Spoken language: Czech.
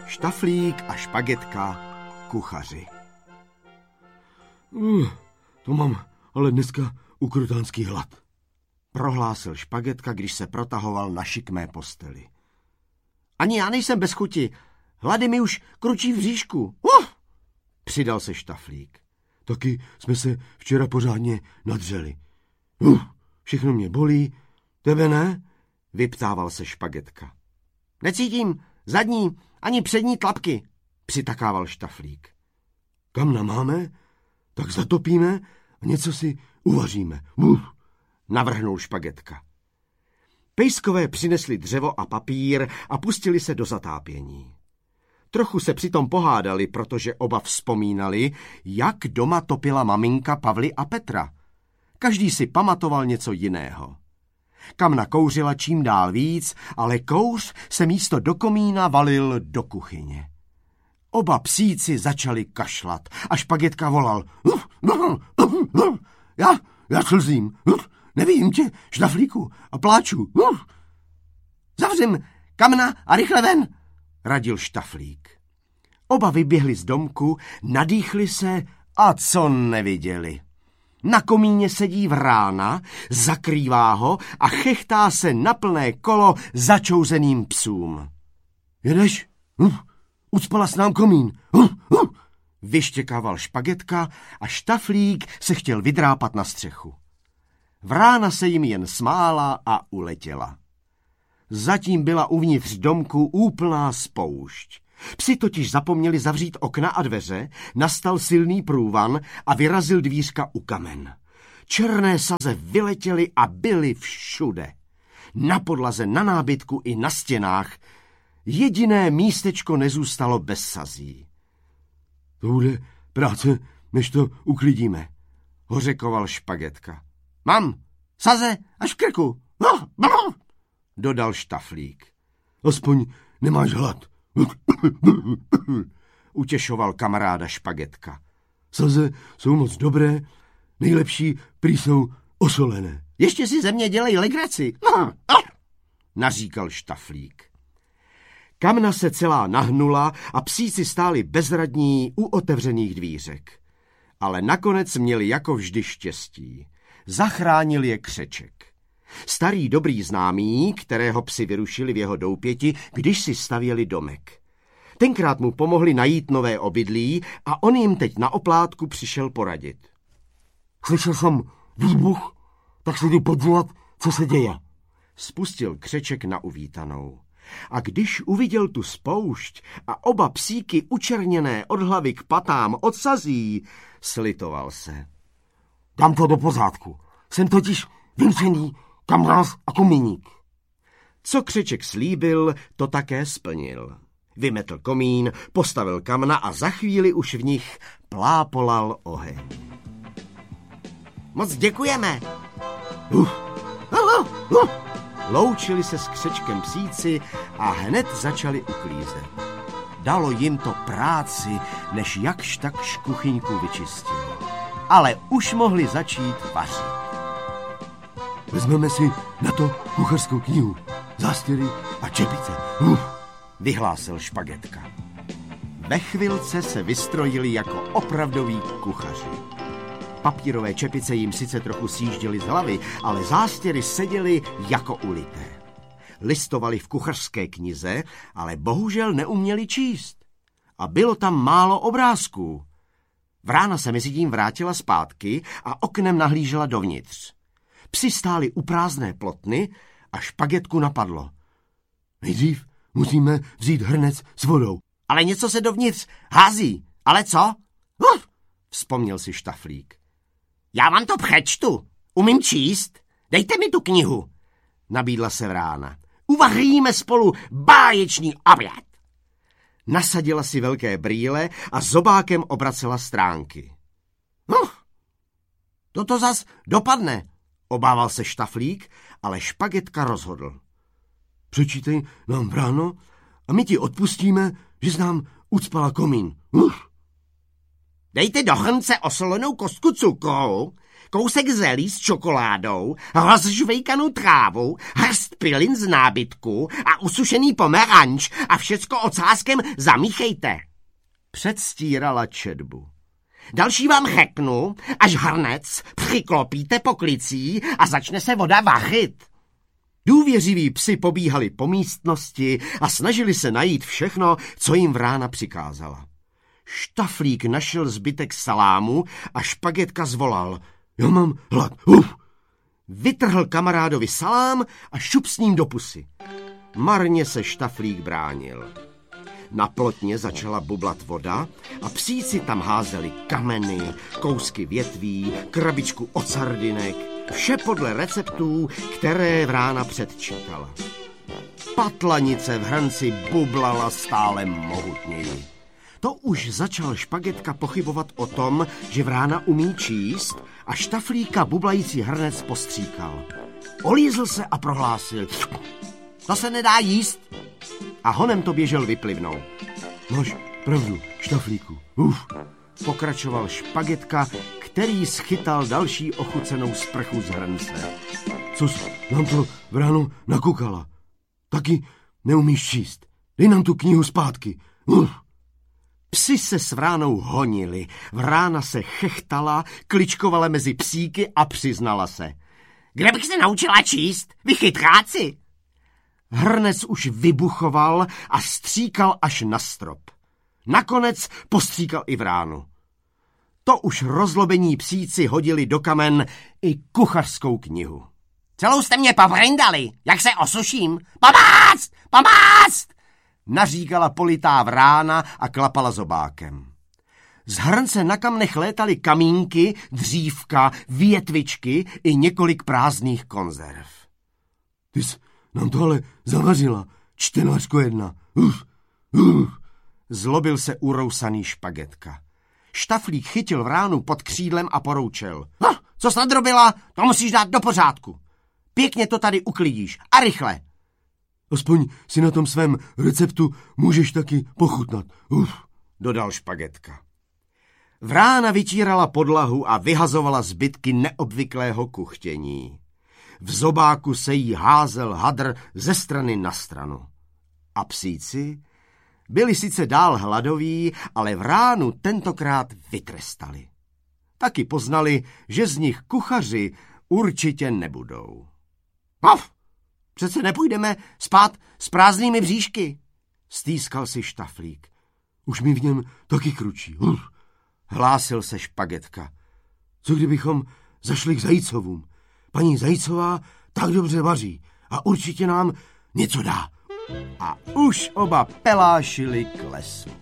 Štaflík a Špagetka, kuchaři. To mám ale dneska ukrutánský hlad, prohlásil Špagetka, když se protahoval na šikmé posteli. Ani já nejsem bez chuti. Hlady mi už kručí v bříšku. Přidal se Štaflík. Taky jsme se včera pořádně nadřeli. Všechno mě bolí, tebe ne? Vyptával se Špagetka. Necítím zadní ani přední tlapky, přitakával Štaflík. Kamna máme, tak zatopíme a něco si uvaříme. Navrhnul Špagetka. Pejskové přinesli dřevo a papír a pustili se do zatápění. Trochu se přitom pohádali, protože oba vzpomínali, jak doma topila maminka Pavly a Petra. Každý si pamatoval něco jiného. Kamna kouřila čím dál víc, ale kouř se místo do komína valil do kuchyně. Oba psíci začali kašlat a Špagetka volal. Já slzím, nevidím tě, Štaflíku, a pláču. Zavřím Kamna a rychle ven, radil Štaflík. Oba vyběhli z domku, nadýchli se a co neviděli. Na komíně sedí Vrána, zakrývá ho a chechtá se na plné kolo začouzeným psům. Jedeš? Ucpala s nám komín. Vyštěkával Špagetka a Štaflík se chtěl vydrápat na střechu. Vrána se jim jen smála a uletěla. Zatím byla uvnitř domku úplná spoušť. Psi totiž zapomněli zavřít okna a dveře, nastal silný průvan a vyrazil dvířka u kamen. Černé saze vyletěly a byly všude. Na podlaze, na nábytku i na stěnách. Jediné místečko nezůstalo bez sazí. To bude práce, než to uklidíme, hořekoval Špagetka. Mám saze až v krku, dodal Štaflík. Aspoň nemáš hlad, utěšoval kamaráda Špagetka. Saze jsou moc dobré, nejlepší prý jsou osolené. Ještě si ze mě dělej legraci, naříkal Štaflík. Kamna se celá nahnula a psíci stáli bezradní u otevřených dvířek. Ale nakonec měli jako vždy štěstí. Zachránil je Křeček. Starý dobrý známý, kterého psi vyrušili v jeho doupěti, když si stavěli domek. Tenkrát mu pomohli najít nové obydlí a on jim teď na oplátku přišel poradit. Slyšel jsem výbuch, tak se jdu podívat, co se děje. Spustil Křeček na uvítanou. A když uviděl tu spoušť a oba psíky učerněné od hlavy k patám od sazí, slitoval se. Dám to do pořádku. Jsem totiž vymřený kamráz a komíník. Co Křeček slíbil, to také splnil. Vymetl komín, postavil kamna a za chvíli už v nich plápolal oheň. Moc děkujeme. Loučili se s Křečkem psíci a hned začali uklízet. Dalo jim to práci, než jakž takž kuchyňku vyčistili. Ale už mohli začít vařit. Vezmeme si na to kuchařskou knihu, zástěry a čepice. Vyhlásil Špagetka. Ve chvilce se vystrojili jako opravdoví kuchaři. Papírové čepice jim sice trochu sjížděly z hlavy, ale zástěry seděly jako ulité. Listovali v kuchařské knize, ale bohužel neuměli číst. A bylo tam málo obrázků. Vrána se mezitím vrátila zpátky a oknem nahlížela dovnitř. Psi stáli u prázdné plotny a Špagetku napadlo. Nejdřív musíme vzít hrnec s vodou. Ale něco se dovnitř hází. Ale co? Vzpomněl si Štaflík. Já vám to přečtu. Umím číst. Dejte mi tu knihu, nabídla se Vrána. Uvaříme spolu báječný oběd. Nasadila si velké brýle a zobákem obracela stránky. Toto zas dopadne, obával se Štaflík, ale Špagetka rozhodl. Přečítej nám, Vráno, a my ti odpustíme, že jsi nám ucpala komín. Dejte do hrnce osolenou kostku cukru, kousek zelí s čokoládou, rozžvejkanou trávu, hrst pilin z nábytku a usušený pomeranč a všecko ocáskem zamíchejte. Předstírala četbu. Další vám řeknu, až hrnec přiklopíte poklicí a začne se voda vařit. Důvěřiví psi pobíhali po místnosti a snažili se najít všechno, co jim Vrána přikázala. Štaflík našel zbytek salámu a Špagetka zvolal: Já mám hlad. Vytrhl kamarádovi salám a šup s ním do pusy. Marně se Štaflík bránil. Na plotně začala bublat voda a psíci tam házeli kameny, kousky větví, krabičku od sardinek, vše podle receptů, které Vrána předčítala. Patlanice v hrnci bublala stále mohutněji. To už začal Špagetka pochybovat o tom, že Vrána umí číst, a Štaflíka bublající hrnec postříkal. Olízl se a prohlásil: To se nedá jíst. A honem to běžel vyplivnout. Máš pravdu, Štaflíku. Pokračoval Špagetka, který schytal další ochucenou sprchu z hrnce. Co jsi nám to Vráno nakukala? Taky neumíš číst. Dej nám tu knihu zpátky. Psi se s Vránou honili, Vrána se chechtala, kličkovala mezi psíky a přiznala se: Kde bych se naučila číst, vy chytráci? Hrnec už vybuchoval a stříkal až na strop. Nakonec postříkal i Vránu. To už rozlobení psíci hodili do kamen i kuchařskou knihu. Celou jste mě povrindali, jak se osuším. Pomoct! Pomoct! Naříkala politá Vrána a klapala zobákem. Z hrnce na kamnech létaly kamínky, dřívka, větvičky i několik prázdných konzerv. Ty jsi nám to ale zavařila, čtenářko jedna. Zlobil se urousaný Špagetka. Štaflík chytil Vránu pod křídlem a poroučel: Co jsi nadrobila, to musíš dát do pořádku. Pěkně to tady uklidíš a rychle. Aspoň si na tom svém receptu můžeš taky pochutnat. Dodal Špagetka. Vrána vytírala podlahu a vyhazovala zbytky neobvyklého kuchtění. V zobáku se jí házel hadr ze strany na stranu. A psíci byli sice dál hladoví, ale Vránu tentokrát vytrestali. Taky poznali, že z nich kuchaři určitě nebudou. Přece nepůjdeme spát s prázdnými bříšky, stýskal si Štaflík. Už mi v něm taky kručí. Hlásil se Špagetka. Co kdybychom zašli k Zajícovům? Paní Zajícová tak dobře vaří a určitě nám něco dá. A už oba pelášili k lesu.